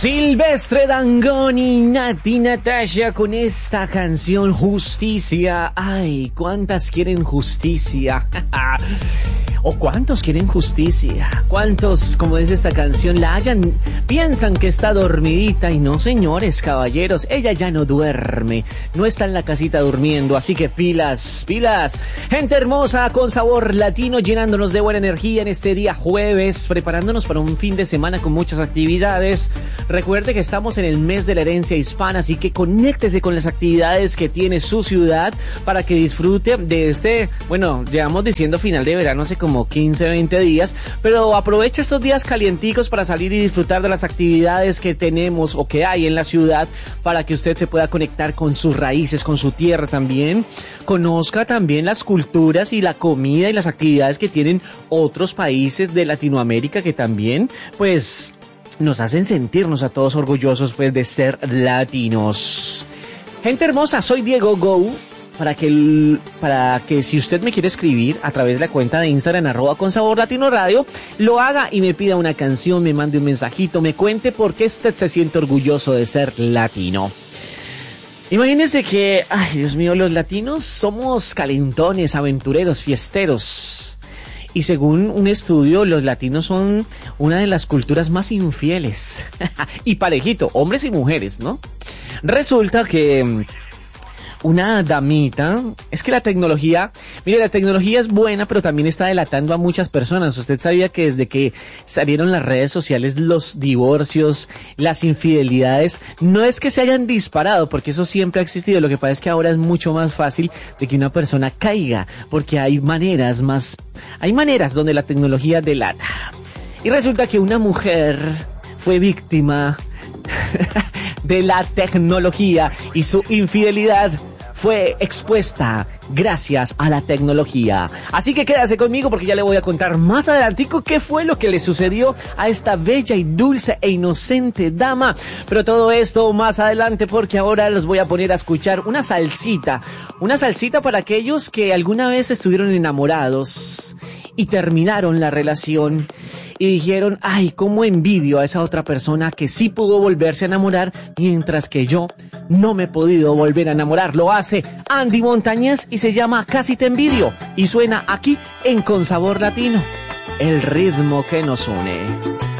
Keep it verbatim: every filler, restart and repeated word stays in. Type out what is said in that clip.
Silvestre Dangond y Nati Natasha con esta canción Justicia. Ay, ¿cuántas quieren justicia? ¿O cuántos quieren justicia? ¿Cuántos, como dice esta canción, la hallan, piensan que está dormidita? Y no, señores, caballeros, ella ya no duerme, no está en la casita durmiendo, así que pilas, pilas. Gente hermosa, con sabor latino, llenándonos de buena energía en este día jueves, preparándonos para un fin de semana con muchas actividades. Recuerde que estamos en el mes de la herencia hispana, así que conéctese con las actividades que tiene su ciudad para que disfrute de este, bueno, llevamos diciendo final de verano hace como quince, veinte días, pero aproveche estos días calienticos para salir y disfrutar de las actividades que tenemos o que hay en la ciudad para que usted se pueda conectar con sus raíces, con su tierra también. Conozca también las culturas y la comida y las actividades que tienen otros países de Latinoamérica que también, pues, nos hacen sentirnos a todos orgullosos, pues, de ser latinos. Gente hermosa, soy Diego Go. Para que, para que si usted me quiere escribir a través de la cuenta de Instagram, arroba con sabor latino radio, lo haga y me pida una canción, me mande un mensajito, me cuente por qué usted se siente orgulloso de ser latino. Imagínense que, ay Dios mío, los latinos somos calentones, aventureros, fiesteros. Y según un estudio, los latinos son una de las culturas más infieles. Y parejito, hombres y mujeres, ¿no? Resulta que una damita, es que la tecnología, mire, la tecnología es buena, pero también está delatando a muchas personas. Usted sabía que desde que salieron las redes sociales, los divorcios, las infidelidades, no es que se hayan disparado, porque eso siempre ha existido. Lo que pasa es que ahora es mucho más fácil de que una persona caiga, porque hay maneras más, hay maneras donde la tecnología delata. Y resulta que una mujer fue víctima de la tecnología y su infidelidad fue expuesta gracias a la tecnología. Así que quédase conmigo porque ya le voy a contar más adelantico qué fue lo que le sucedió a esta bella y dulce e inocente dama. Pero todo esto más adelante, porque ahora los voy a poner a escuchar una salsita. Una salsita para aquellos que alguna vez estuvieron enamorados y terminaron la relación y dijeron, ay, cómo envidio a esa otra persona que sí pudo volverse a enamorar, mientras que yo no me he podido volver a enamorar. Lo hace Andy Montañez y se llama Casi te envidio, y suena aquí en Con Sabor Latino, el ritmo que nos une.